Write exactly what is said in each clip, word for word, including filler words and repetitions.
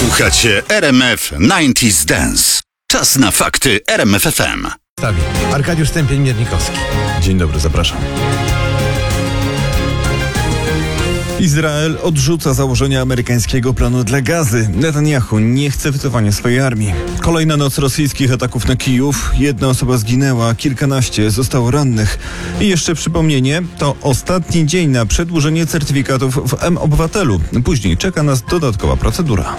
Słuchacie R M F dziewięćdziesiąt Dance. Czas na fakty R M F F M. Stawi. Arkadiusz Stępień-Miernikowski. Dzień dobry, zapraszam. Izrael odrzuca założenia amerykańskiego planu dla Gazy. Netanyahu nie chce wycofania swojej armii. Kolejna noc rosyjskich ataków na Kijów. Jedna osoba zginęła, kilkanaście zostało rannych. I jeszcze przypomnienie, to ostatni dzień na przedłużenie certyfikatów w M-Obywatelu. Później czeka nas dodatkowa procedura.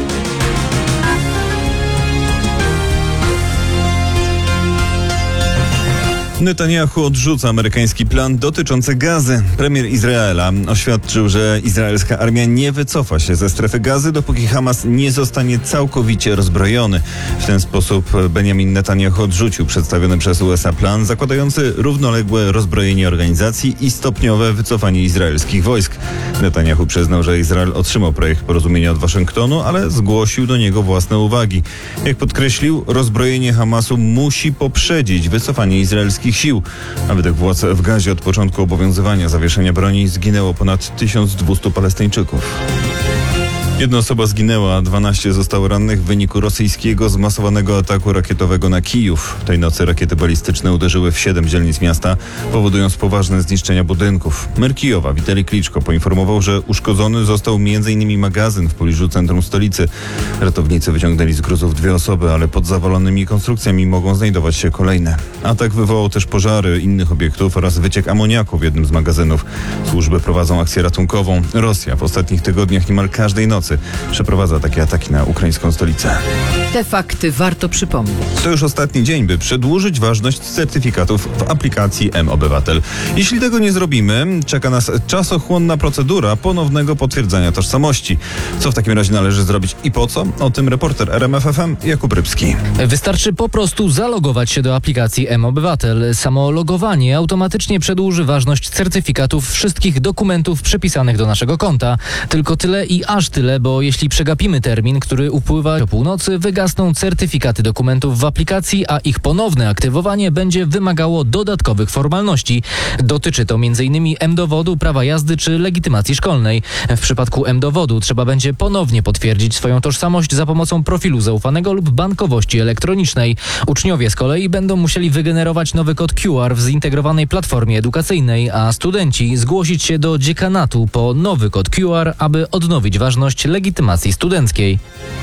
Netanyahu odrzuca amerykański plan dotyczący Gazy. Premier Izraela oświadczył, że izraelska armia nie wycofa się ze strefy Gazy, dopóki Hamas nie zostanie całkowicie rozbrojony. W ten sposób Benjamin Netanyahu odrzucił przedstawiony przez U S A plan zakładający równoległe rozbrojenie organizacji i stopniowe wycofanie izraelskich wojsk. Netanyahu przyznał, że Izrael otrzymał projekt porozumienia od Waszyngtonu, ale zgłosił do niego własne uwagi. Jak podkreślił, rozbrojenie Hamasu musi poprzedzić wycofanie izraelskich sił. A według władz w Gazie od początku obowiązywania zawieszenia broni zginęło ponad tysiąc dwieście Palestyńczyków. Jedna osoba zginęła, a dwanaście zostało rannych w wyniku rosyjskiego zmasowanego ataku rakietowego na Kijów. Tej nocy rakiety balistyczne uderzyły w siedem dzielnic miasta, powodując poważne zniszczenia budynków. Mer Kijowa Witalij Kliczko poinformował, że uszkodzony został między innymi magazyn w pobliżu centrum stolicy. Ratownicy wyciągnęli z gruzów dwie osoby, ale pod zawalonymi konstrukcjami mogą znajdować się kolejne. Atak wywołał też pożary innych obiektów oraz wyciek amoniaku w jednym z magazynów. Służby prowadzą akcję ratunkową. Rosja w ostatnich tygodniach niemal każdej nocy przeprowadza takie ataki na ukraińską stolicę. Te fakty warto przypomnieć. To już ostatni dzień, by przedłużyć ważność certyfikatów w aplikacji M-Obywatel. Jeśli tego nie zrobimy, czeka nas czasochłonna procedura ponownego potwierdzania tożsamości. Co w takim razie należy zrobić i po co? O tym reporter R M F F M Jakub Rybski. Wystarczy po prostu zalogować się do aplikacji M-Obywatel. Samo logowanie automatycznie przedłuży ważność certyfikatów wszystkich dokumentów przypisanych do naszego konta. Tylko tyle i aż tyle, bo jeśli przegapimy termin, który upływa o północy, wygasną certyfikaty dokumentów w aplikacji, a ich ponowne aktywowanie będzie wymagało dodatkowych formalności. Dotyczy to między innymi M-dowodu, prawa jazdy czy legitymacji szkolnej. W przypadku M-dowodu trzeba będzie ponownie potwierdzić swoją tożsamość za pomocą profilu zaufanego lub bankowości elektronicznej. Uczniowie z kolei będą musieli wygenerować nowy kod Q R w zintegrowanej platformie edukacyjnej, a studenci zgłosić się do dziekanatu po nowy kod Q R, aby odnowić ważność legitymacji studenckiej.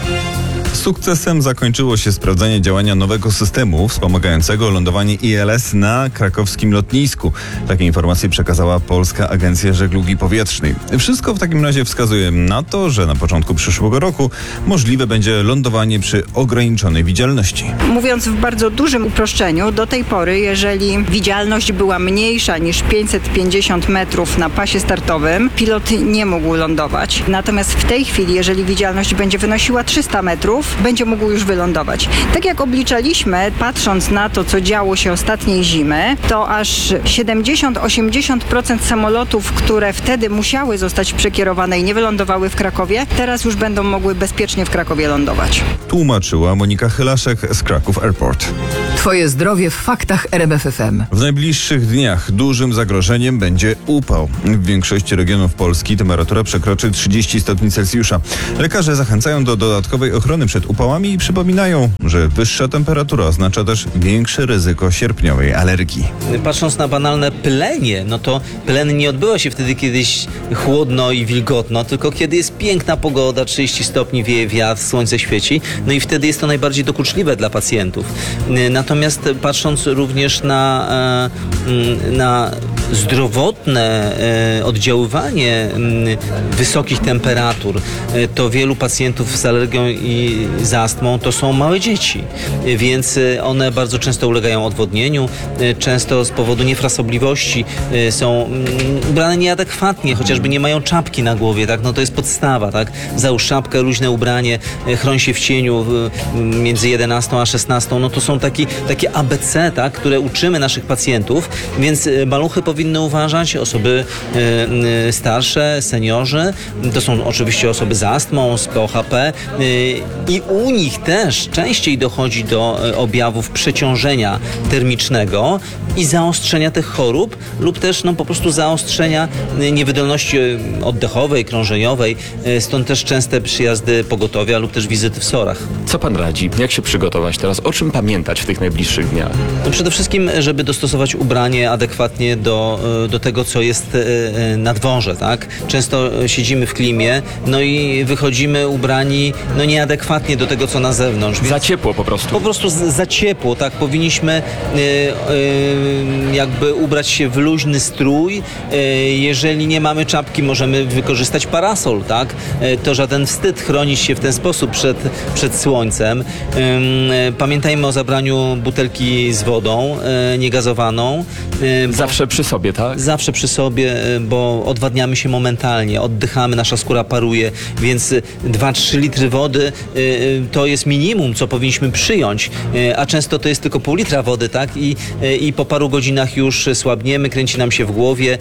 Sukcesem zakończyło się sprawdzanie działania nowego systemu wspomagającego lądowanie I L S na krakowskim lotnisku. Takie informacje przekazała Polska Agencja Żeglugi Powietrznej. Wszystko w takim razie wskazuje na to, że na początku przyszłego roku możliwe będzie lądowanie przy ograniczonej widzialności. Mówiąc w bardzo dużym uproszczeniu, do tej pory, jeżeli widzialność była mniejsza niż pięćset pięćdziesiąt metrów na pasie startowym, pilot nie mógł lądować. Natomiast w tej chwili, jeżeli widzialność będzie wynosiła trzysta metrów, będzie mógł już wylądować. Tak jak obliczaliśmy, patrząc na to, co działo się ostatniej zimy, to aż siedemdziesiąt do osiemdziesięciu procent samolotów, które wtedy musiały zostać przekierowane i nie wylądowały w Krakowie, teraz już będą mogły bezpiecznie w Krakowie lądować. Tłumaczyła Monika Chylaszek z Kraków Airport. Twoje zdrowie w faktach R M F F M. W najbliższych dniach dużym zagrożeniem będzie upał. W większości regionów Polski temperatura przekroczy trzydzieści stopni Celsjusza. Lekarze zachęcają do dodatkowej ochrony przed upałami i przypominają, że wyższa temperatura oznacza też większe ryzyko sierpniowej alergii. Patrząc na banalne pylenie, no to pylenie nie odbywa się wtedy, kiedyś chłodno i wilgotno, tylko kiedy jest piękna pogoda, trzydzieści stopni, wieje wiatr, słońce świeci, no i wtedy jest to najbardziej dokuczliwe dla pacjentów. Natomiast patrząc również na, na zdrowotne oddziaływanie wysokich temperatur, to wielu pacjentów z alergią i z astmą to są małe dzieci, więc one bardzo często ulegają odwodnieniu, często z powodu niefrasobliwości są ubrane nieadekwatnie, chociażby nie mają czapki na głowie, tak? No to jest podstawa, tak? Załóż czapkę, luźne ubranie, chroń się w cieniu między jedenastą a szesnastą, no to są taki, takie A B C, tak? Które uczymy naszych pacjentów, więc maluchy powinny uważać, osoby starsze, seniorzy, to są oczywiście osoby z astmą, z P O H P, i u nich też częściej dochodzi do objawów przeciążenia termicznego i zaostrzenia tych chorób lub też no, po prostu zaostrzenia niewydolności oddechowej, krążeniowej, stąd też częste przyjazdy pogotowia lub też wizyty w sorach. Co pan radzi? Jak się przygotować teraz? O czym pamiętać w tych najbliższych dniach? No przede wszystkim, żeby dostosować ubranie adekwatnie do, do tego, co jest na dworze, tak? Często siedzimy w klimie, no i wychodzimy ubrani no nieadekwatnie do tego, co na zewnątrz. Za ciepło po prostu. Po prostu z, za ciepło, tak? Powinniśmy y, y, jakby ubrać się w luźny strój. Y, jeżeli nie mamy czapki, możemy wykorzystać parasol, tak? Y, to żaden wstyd chronić się w ten sposób przed, przed słońcem. Y, y, pamiętajmy o zabraniu butelki z wodą y, niegazowaną. Y, Zawsze przy sobie, tak? Zawsze przy sobie, y, bo odwadniamy się momentalnie, oddychamy, nasza skóra paruje, więc dwa trzy litry wody y, y, to jest minimum, co powinniśmy przyjąć, y, a często to jest tylko pół litra wody, tak? I, y, i po paru godzinach już słabniemy, kręci nam się w głowie,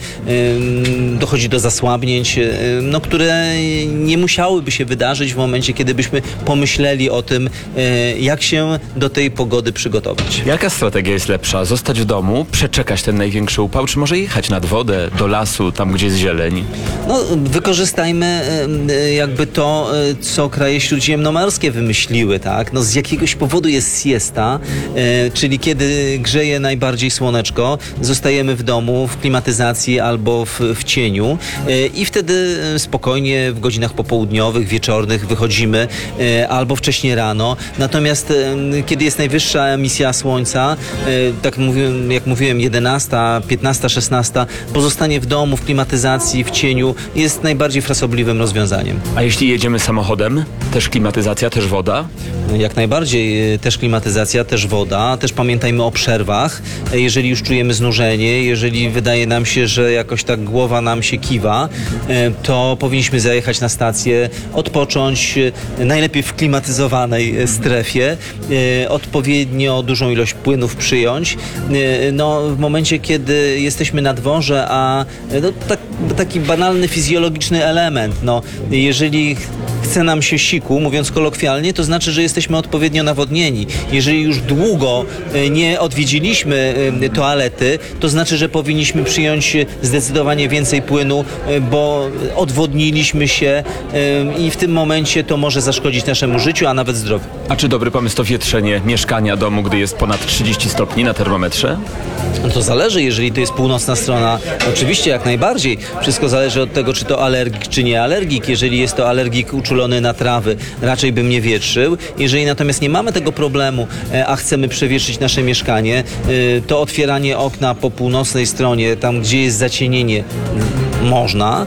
y, dochodzi do zasłabnięć, y, no, które nie musiałyby się wydarzyć w momencie, kiedy byśmy pomyśleli o tym, y, jak się do tej pogody przygotować. Jaka strategia jest lepsza? Zostać w domu, przeczekać ten największy upał, czy może jechać nad wodę, do lasu, tam gdzie jest zieleń? No, wykorzystajmy y, jakby to, y, co kraje śródziemnomorskie wymyśliły, tak? No, z jakiegoś powodu jest siesta, y, czyli kiedy grzeje najbardziej słoneczko, zostajemy w domu, w klimatyzacji albo w, w cieniu y, i wtedy spokojnie w godzinach popołudniowych, wieczornych wychodzimy y, albo wcześniej rano. Natomiast y, kiedy jest najwyższa emisja słońca, y, tak mówiłem, jak mówiłem, jedenasta, piętnasta, szesnasta, pozostanie w domu, w klimatyzacji, w cieniu jest najbardziej frasobliwym rozwiązaniem. A jeśli jedziemy samochodem? Też klimatyzacja, też woda? Jak najbardziej, też klimatyzacja, też woda, też pamiętajmy o przerwach. Jeżeli już czujemy znużenie, jeżeli wydaje nam się, że jakoś tak głowa nam się kiwa, to powinniśmy zajechać na stację, odpocząć, najlepiej w klimatyzowanej strefie, odpowiednio dużą ilość płynów przyjąć. No, w momencie, kiedy jesteśmy na dworze, a no, tak, taki banalny fizjologiczny element, no, jeżeli chce nam się siku, mówiąc kolokwialnie, to znaczy, że jesteśmy odpowiednio nawodnieni. Jeżeli już długo nie odwiedziliśmy toalety, to znaczy, że powinniśmy przyjąć zdecydowanie więcej płynu, bo odwodniliśmy się i w tym momencie to może zaszkodzić naszemu życiu, a nawet zdrowiu. A czy dobry pomysł to wietrzenie mieszkania, domu, gdy jest ponad trzydzieści stopni na termometrze? No to zależy, jeżeli to jest północna strona, oczywiście jak najbardziej. Wszystko zależy od tego, czy to alergik, czy nie alergik. Jeżeli jest to alergik uczulony na trawy, raczej bym nie wietrzył. Jeżeli natomiast nie mamy tego problemu, a chcemy przewietrzyć nasze mieszkanie, to otwieranie okna po północnej stronie, tam gdzie jest zacienienie, można,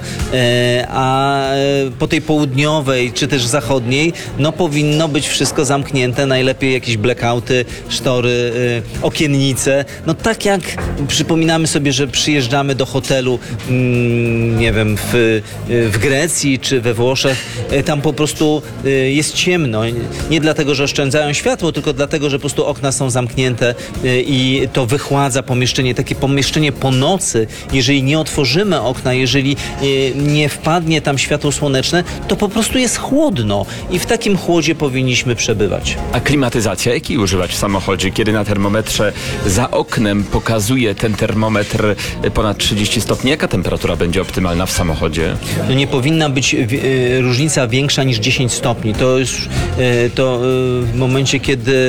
a po tej południowej, czy też zachodniej, no powinno być wszystko zamknięte, najlepiej jakieś blackouty, sztory, okiennice. No tak jak przypominamy sobie, że przyjeżdżamy do hotelu, nie wiem, w, w Grecji czy we Włoszech, tam po prostu jest ciemno. Nie dlatego, że oszczędzają światło, tylko dlatego, że po prostu okna są zamknięte i to wychładza pomieszczenie. Takie pomieszczenie po nocy, jeżeli nie otworzymy okna, jeżeli nie wpadnie tam światło słoneczne, to po prostu jest chłodno i w takim chłodzie powinniśmy przebywać. A klimatyzacja, jakiej używać w samochodzie, kiedy na termometrze za oknem pokazuje ten termometr ponad trzydzieści stopni? Jaka temperatura będzie optymalna w samochodzie? No nie powinna być y, różnica większa niż dziesięć stopni. To już y, to y, w momencie, kiedy